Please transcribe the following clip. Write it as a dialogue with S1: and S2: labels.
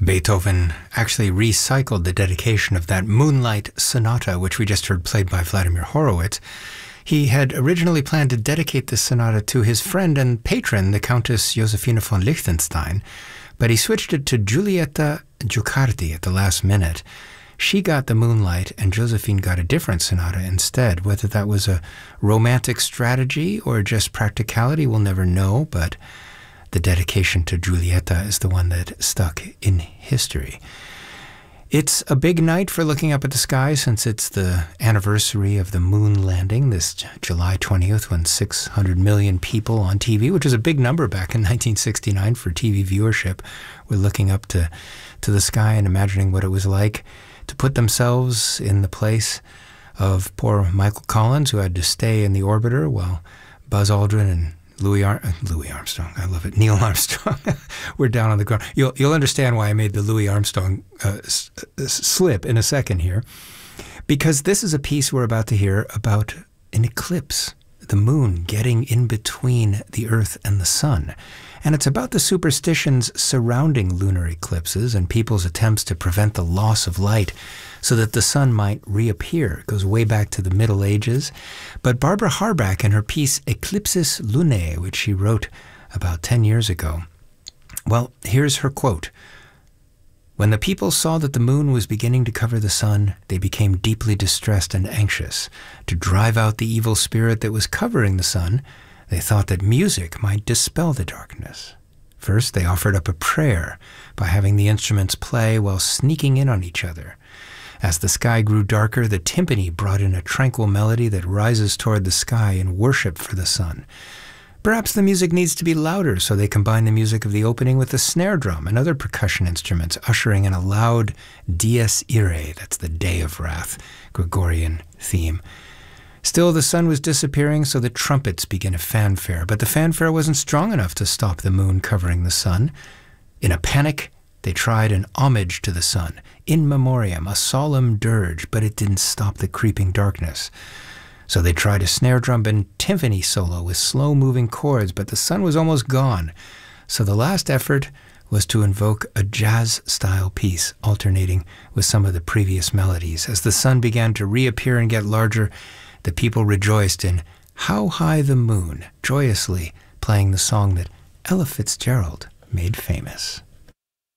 S1: Beethoven actually recycled the dedication of that Moonlight Sonata, which we just heard played by Vladimir Horowitz. He had originally planned to dedicate this sonata to his friend and patron, the Countess Josefina von Liechtenstein, but he switched it to Giulietta Guiccardi at the last minute. She got the Moonlight, and Josephine got a different sonata instead. Whether that was a romantic strategy or just practicality, we'll never know, but the dedication to Giulietta is the one that stuck in history. It's a big night for looking up at the sky since it's the anniversary of the moon landing, this July 20th, when 600 million people on TV, which is a big number back in 1969 for TV viewership, were looking up to the sky and imagining what it was like to put themselves in the place of poor Michael Collins, who had to stay in the orbiter while Buzz Aldrin and Louis Armstrong, I love it, Neil Armstrong, we're down on the ground. You'll understand why I made the Louis Armstrong slip in a second here, because this is a piece we're about to hear about an eclipse, the moon getting in between the Earth and the sun. And it's about the superstitions surrounding lunar eclipses and people's attempts to prevent the loss of light so that the sun might reappear. It goes way back to the Middle Ages. But Barbara Harbach, in her piece Eclipsis Lunae, which she wrote about 10 years ago, well, here's her quote. "When the people saw that the moon was beginning to cover the sun, they became deeply distressed and anxious. To drive out the evil spirit that was covering the sun, they thought that music might dispel the darkness. First, they offered up a prayer by having the instruments play while sneaking in on each other. As the sky grew darker, the timpani brought in a tranquil melody that rises toward the sky in worship for the sun. Perhaps the music needs to be louder, so they combine the music of the opening with the snare drum and other percussion instruments, ushering in a loud Dies Irae, that's the Day of Wrath, Gregorian theme. Still, the sun was disappearing, so the trumpets began a fanfare, but the fanfare wasn't strong enough to stop the moon covering the sun. In a panic, they tried an homage to the sun, in memoriam, a solemn dirge, but it didn't stop the creeping darkness. So they tried a snare drum and timpani solo with slow-moving chords, but the sun was almost gone. So the last effort was to invoke a jazz-style piece, alternating with some of the previous melodies. As the sun began to reappear and get larger, the people rejoiced in How High the Moon, joyously playing the song that Ella Fitzgerald made famous.